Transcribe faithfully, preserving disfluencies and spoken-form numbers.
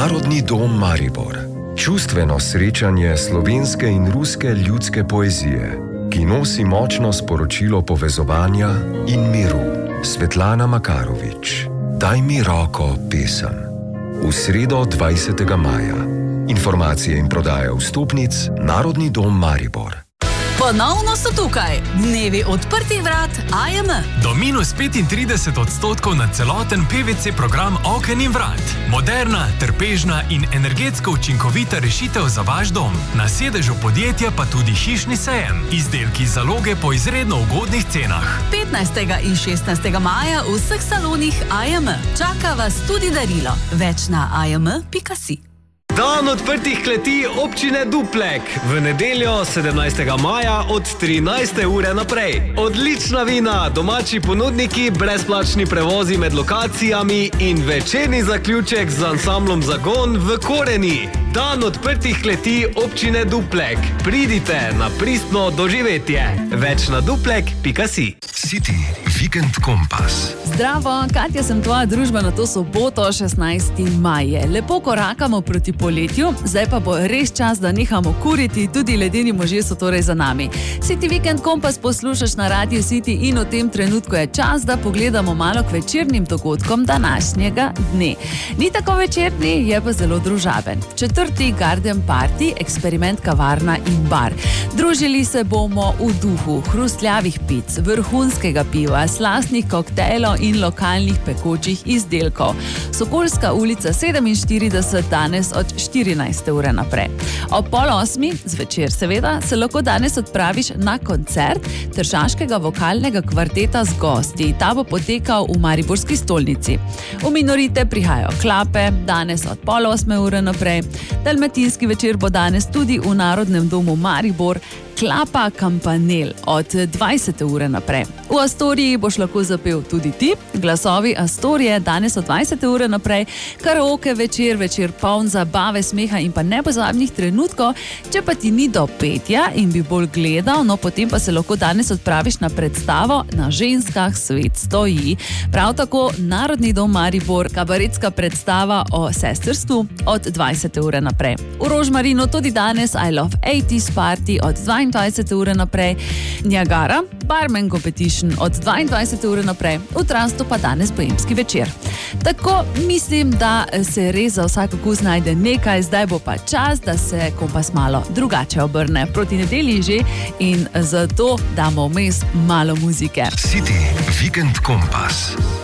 Narodni dom Maribor. Čustveno srečanje slovenske in ruske ljudske poezije, ki nosi močno sporočilo povezovanja in miru. Svetlana Makarovič. Daj mi roko, pesem. V sredo dvajsetega maja. Informacije in prodaja vstopnic Narodni dom Maribor. Ponovno so tukaj dnevi odprtih vrat A J M. Do minus petintrideset odstotkov na celoten P V C program oken in vrat. Moderna, trpežna in energetsko učinkovita rešitev za vaš dom. Na sedežu podjetja pa tudi hišni sejem. Izdelki zaloge po izredno ugodnih cenah. petnajstega in šestnajstega maja v vseh salonih A J M. Čaka vas tudi darilo. Več na a j m pika si. Dan odprtih kleti občine Duplek. V nedeljo sedemnajstega maja od trinajste ure naprej. Odlična vina, domači ponudniki, brezplačni prevozi med lokacijami in večerni zaključek z ansamblom Zagon v Koreni. Dan odprtih kleti občine Duplek. Pridite na pristno doživetje. Več na duplek pika si. City Vikend Kompas. Zdravo, Katja sem tvoja družba na to soboto, šestnajstega maja. Lepo korakamo proti poletju, zdaj pa bo res čas, da nehamo kuriti, tudi ledeni možje so torej za nami. City Vikend Kompas poslušaš na Radio City in v tem trenutku je čas, da pogledamo malo k večernim dogodkom današnjega dne. Ni tako večerni, je pa zelo družaben. Četrti Garden Party, eksperiment kavarna in bar. Družili se bomo v duhu hrustljavih pic, vrhunskega piva, slastnih koktejlov in lokalnih pekočih izdelkov. Sokolska ulica sedeminštirideset, danes od štirinajste ure naprej. Ob pol osmi, zvečer seveda, se lahko danes odpraviš na koncert tržaškega vokalnega kvarteta z gosti. Ta bo potekal v Mariborski stolnici. V Minorite prihajajo Klape, danes od pol osme ure naprej. Dalmatinski večer bo danes tudi v Narodnem domu Maribor. Klapa Kampanel od dvajsete ure naprej. V Astoriji boš lahko zapel tudi ti. Glasovi Astorije danes od dvajsete ure naprej. Karaoke večer, večer poln zabave, smeha in pa nepozabnih trenutkov. Če pa ti ni do petja in bi bolj gledal, no potem pa se lahko danes odpraviš na predstavo Na ženskah svet stoji. Prav tako Narodni dom Maribor, kabaretska predstava o sestrstvu od dvajsete ure naprej. V Rožmarinu tudi danes I Love osemdeset Party od dvaindvajsete ure naprej. Niagara, Barman Competition od dvaindvajsete ure naprej. V Trastu pa danes boemski večer. Tako mislim, da se res za vsak okus najde nekaj, zdaj bo pa čas, da se kompas malo drugače obrne. Proti nedelji že in zato damo vmes malo muzike. City Vikend Kompas.